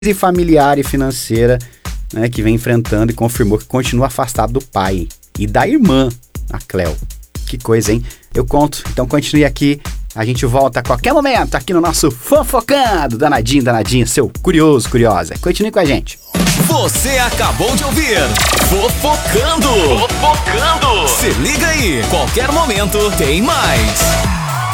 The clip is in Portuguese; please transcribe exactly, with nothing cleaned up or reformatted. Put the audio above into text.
crise familiar e financeira, né, que vem enfrentando e confirmou que continua afastado do pai e da irmã, a Cleo. Que coisa, hein? Eu conto, então continue aqui. A gente volta a qualquer momento aqui no nosso Fofocando. Danadinho, danadinho, seu curioso, curiosa. Continue com a gente. Você acabou de ouvir Fofocando. Fofocando. Se liga aí, qualquer momento tem mais.